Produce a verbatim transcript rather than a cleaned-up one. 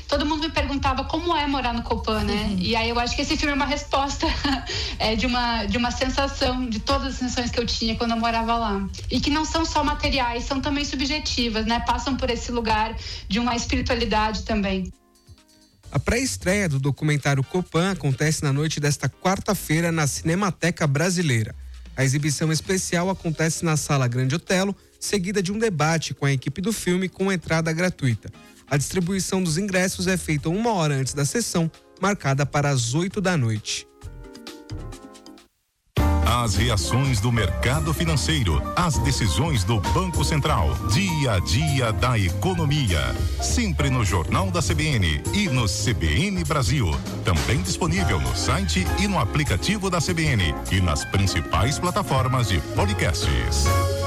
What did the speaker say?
todo mundo me perguntava como é morar no Copan, né? Uhum. E aí eu acho que esse filme é uma resposta é, de, uma, de uma sensação, de todas as sensações que eu tinha quando eu morava lá. E que não são só materiais, são também subjetivas, né? Passam por esse lugar de uma espiritualidade também. A pré-estreia do documentário Copan acontece na noite desta quarta-feira na Cinemateca Brasileira. A exibição especial acontece na Sala Grande Otelo, seguida de um debate com a equipe do filme com entrada gratuita. A distribuição dos ingressos é feita uma hora antes da sessão, marcada para as oito da noite. As reações do mercado financeiro, as decisões do Banco Central, dia a dia da economia. Sempre no Jornal da C B N e no C B N Brasil. Também disponível no site e no aplicativo da C B N e nas principais plataformas de podcasts.